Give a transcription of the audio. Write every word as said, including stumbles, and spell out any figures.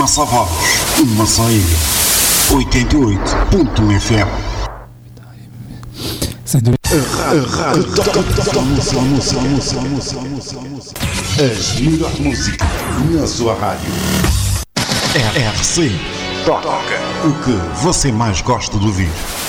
Uma só voz, uma só ilha. oitenta e oito ponto um F M. Sem dúvida. A rádio as melhores músicas na sua rádio. R C toca o que você mais gosta de ouvir.